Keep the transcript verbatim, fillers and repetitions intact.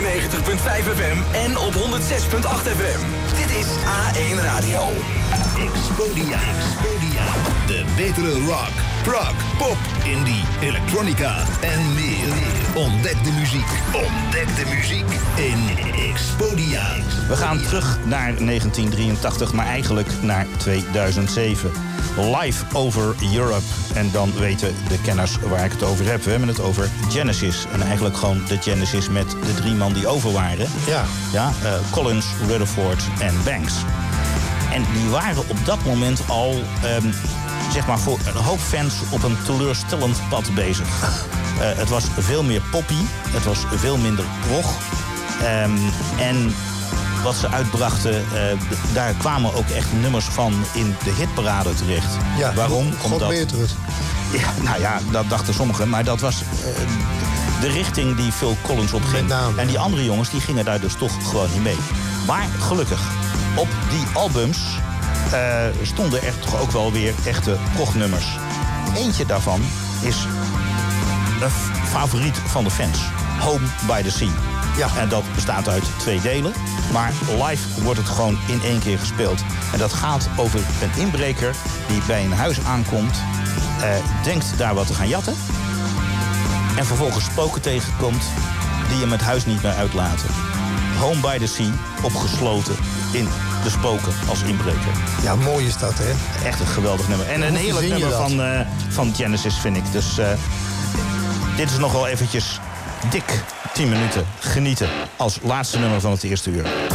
negentig komma vijf F M en op honderd zes komma acht F M. Dit is A één Radio. Expodia. Expodia. De betere rock, prog, pop, indie, elektronica en meer. Ontdek de muziek. Ontdek de muziek in Expodia. We gaan terug naar negentien drieëntachtig, maar eigenlijk naar tweeduizend zeven. Live over Europe. En dan weten de kenners waar ik het over heb. We hebben het over Genesis. En eigenlijk gewoon de Genesis met de drie man die over waren. Ja. Ja, uh, Collins, Rutherford en Banks. En die waren op dat moment al, um, zeg maar, voor een hoop fans op een teleurstellend pad bezig. Uh, het was veel meer poppy. Het was veel minder prog. Um, en wat ze uitbrachten, uh, daar kwamen ook echt nummers van in de hitparade terecht. Ja, waarom? God Omdat, Beatrice. Ja, nou ja, dat dachten sommigen. Maar dat was uh, de richting die Phil Collins op ging. En die andere jongens die gingen daar dus toch gewoon niet mee. Maar gelukkig, op die albums uh, stonden er toch ook wel weer echte prognummers. Eentje daarvan is een favoriet van de fans. Home by the Sea. Ja. En dat bestaat uit twee delen. Maar live wordt het gewoon in één keer gespeeld. En dat gaat over een inbreker die bij een huis aankomt. Uh, denkt daar wat te gaan jatten. En vervolgens spoken tegenkomt die hem het huis niet meer uitlaten. Home by the Sea, opgesloten in de spoken als inbreker. Ja, mooi is dat, hè? Echt een geweldig nummer. En een heerlijk nummer van, uh, van Genesis, vind ik. Dus uh, dit is nog wel eventjes dik tien minuten genieten als laatste nummer van het eerste uur.